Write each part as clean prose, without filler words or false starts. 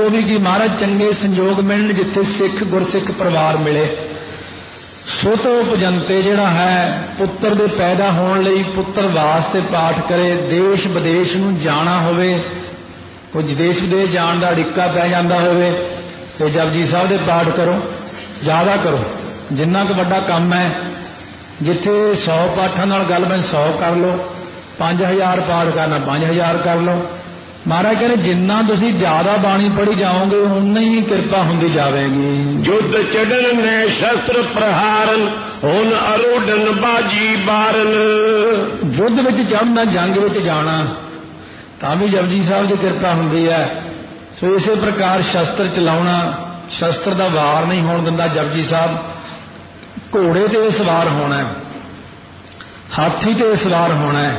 ਮੰਗੋ भी कि महाराज चंगे संयोग मिलन जिथे सिख गुरसिख परिवार मिले। सुत उपजंते जिहड़ा है पुत्र दे पैदा होने लई पुत्र वास्ते पाठ करे। देश विदेश नूं जाना होवे, कोई देश विदेश जाण दा अड़िक्का पै जांदा होवे ते जपजी साहब दे पाठ करो, ज़्यादा करो। जिन्ना क वड्डा काम है, जिथे 100 पाठां नाल गल बन 100 कर लो, 5000 पाठ करना 5000 कर लो। महाराज कहने जिन्ना तुसी ज्यादा बाणी पढ़ी जाओगे उन्ना ही कृपा होंदी जावेगी। युद्ध चढ़न ने शस्त्र प्रहारन हुन अरोडन बाजी बारन। युद्ध विच चढ़ना, जंग विच जाना तां भी जपजी साहब की कृपा होंदी है। सो इसे प्रकार शस्त्र चलाउणा, शस्त्र दा वार नहीं होण दिंदा जपजी साहब। घोड़े ते सवार होना है, हाथी ते सवार होना है।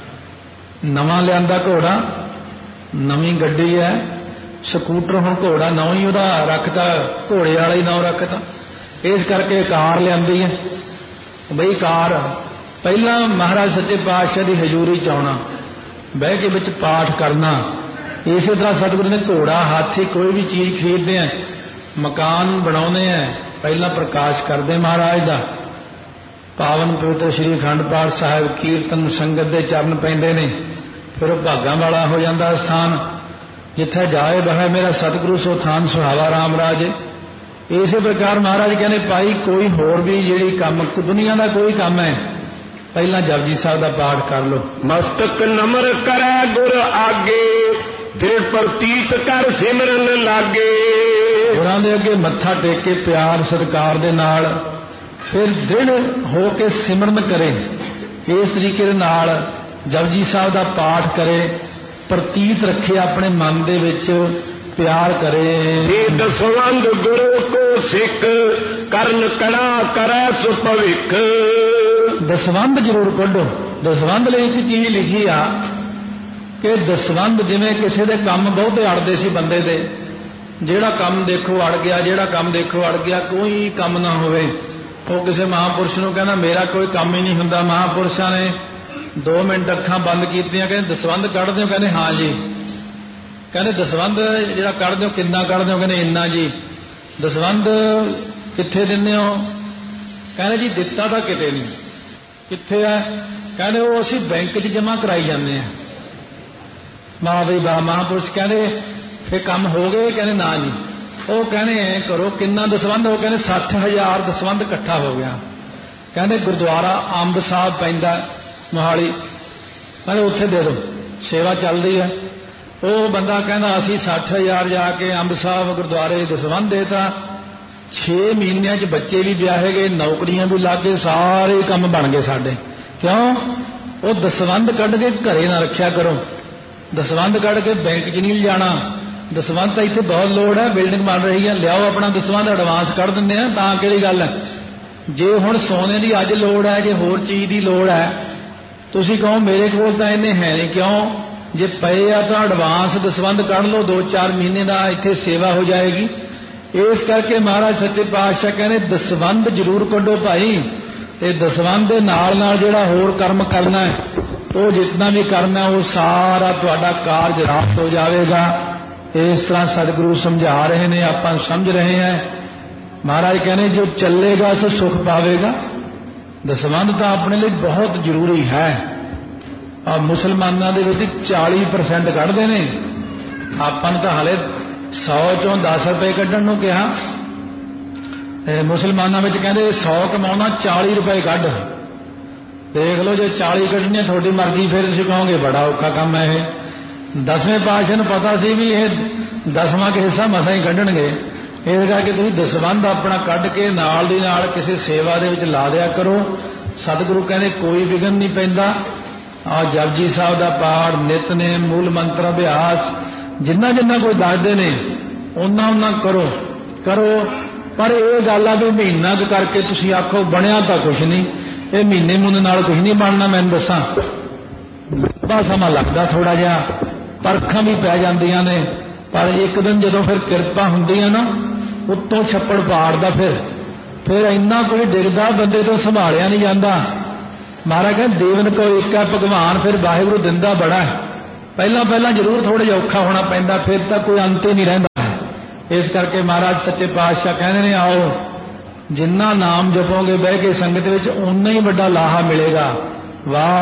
नवां लिआंदा घोड़ा, नवीं गड्डी है, ਸਕੂਟਰ ਹੁਣ घोड़ा नौ ही ਉਹਦਾ रखता, घोड़े वाला ही नौ रखता। इस करके कार लिआंदी है बई कार। पहला महाराज सच्चे पातशाह की हजूरी च आउणा, बह के विच पाठ करना। इस तरह सतगुरु ने घोड़ा, हाथी, कोई भी चीज़ खरीदते हैं, मकान बनाने हैं, पहला प्रकाश करते महाराज का। पावन पवित्र श्री अखंड पाठ साहिब कीर्तन संगत के चरण पैंदे ने, फिर भागां वाला हो जाता स्थान। जिथे जाए बह मेरा सतगुरु सो थान सुहावा राम राज। इस प्रकार महाराज कहने भाई कोई होर भी जिहड़ी काम दुनिया का कोई काम है, पहला जपजी साहब का पाठ कर लो। मस्तक नमर करै गुर आगे, दिल प्रतीत कर सिमरन लागे। गुरां दे अगे मत्था टेक के प्यार सत्कार दे नाल फिर दृढ़ हो के सिमरन करे। इस तरीके दे नाल जपजी साहब का पाठ करे, प्रतीत रखे अपने मन दे विच, प्यार करे। दसवंध गुरु को सिख करन कड़ा करै सो भविख। दसवंध जरूर कढो। दसवंध लई एक चीज लिखी आ कि दसवंध जिवें किसी दे काम बहुते अड़दे सी बंदे दे, जिहड़ा काम देखो अड़ गया, जिहड़ा काम देखो अड़ गया, कोई काम ना होवे। वो किसी महापुरुष नूं कहना मेरा कोई काम ही नहीं हुंदा। महापुरुषां ने 2 मिनट अखां बंद कीतियां, कहंदे दसवंध कढ दिओ, कहंदे हाँ जी। कहंदे दसवंध जिहड़ा कढ दिओ किन्ना कढ दिओ, कहंदे इन्ना जी। दसवंध कित्थे दिंदे हो? कहंदे जी दित्ता तां किते नहीं। कित्थे है? कहंदे वो असीं बैंक 'च जमा कराई जांदे आ। वाह बई वाह। महापुरुष कहंदे फिर काम हो गए? कहंदे ना जी। वो कहने ऐ करो किन्ना दसवंध हो? कहने 60,000 दसवंध इकट्ठा हो गया। कहने गुरुद्वारा अंब साहब पैंदा मोहाली, कहने उत्थे दे दो, सेवा चल रही है। वो बंदा कहना असी 60,000 जाके अंब साहब गुरुद्वारे दसवंध देता। 6 महीनों च बच्चे भी ब्याहे गए, नौकरियां भी लग गए, सारे काम बन गए साडे। क्यों? वो दसवंध कढ़ के घरे ना रखिया करो, दसवंध कढ़ के बैंक च नहीं जाना। दसवंध तो इत्थे बहुत लोड़ है, बिल्डिंग बन रही है, लियाओ अपना दसवंध एडवांस कढ़ दिंदे आ, तां किहड़ी गल है। जे हुण सोने की अज लोड़ है, जे होर चीज़ की लोड़ है, तुसीं कहो मेरे कोल तां इन्ने है नहीं। क्यों? जे पए आ तां एडवांस दसवंध कढ़ लो, 2-4 महीने का इत्थे सेवा हो जाएगी। इस करके महाराज सच्चे पातशाह कहने दसवंध जरूर कढो भाई। ते दसवंध दे नाल नाल जिहड़ा होर कर्म करना है, वो जितना भी करना वो सारा तुहाडा कारज रास्त हो जाएगा। इस तरह सतगुरु समझा रहे हैं, आपां समझ रहे हैं। महाराज कहने जो चलेगा सो सुख पावेगा। दसवंध तो अपने लिए बहुत जरूरी है। और मुसलमानों के विच 40% कढ़ते हैं, आपां तो हाले 100 चों 10 रुपए कढ़ण नूं कहा। मुसलमानों में कहते 100 कमाना 40 रुपए कढ़। देख लो जो 40 कढ़ने थोड़ी मर्जी, फिर तुसीं कहोगे बड़ा औखा काम है ये। 10वें पातशाह नूं पता सी भी ये 10वां का हिस्सा मसां ही कढ़णगे। इस करके तुसीं दसवंध अपना कढ़ के नाल दी नाल किसी सेवा दे विच ला दिया करो। सतगुरु कहने कोई विघन नहीं पैंदा। और जपजी साहब का पाठ, नितनेम, मूल मंत्र अभ्यास जिन्ना जिन्ना कोई दसदे ने उन्ना उन्ना करो करो। पर यह गल आ भी महीना करके तुसीं आखो बनया तो कुछ नहीं, ये महीने मुने नाल कुछ नहीं बनना। मैनूं दसां लंबा समा लगदा, थोड़ा जिहा परखां भी पै जांदियां ने, पर एक दिन जदों फिर किरपा हुंदी है ना, उत्तों छप्पड़ पाड़दा, फिर इन्ना कोई डिगदा बंदे तो संभालिया नहीं जाता। महाराज कहते देवन को एक है भगवान, फिर वाहिगुरू दिंदा बड़ा है। पहला जरूर थोड़ा जिहा औखा होना पैंदा, फिर तो कोई अंत ही नहीं रहिंदा। इस करके महाराज सच्चे पातशाह कहते हैं आओ जिन्ना नाम जपोगे बह के संगत में उन्ना ही बड़ा लाहा मिलेगा। वाह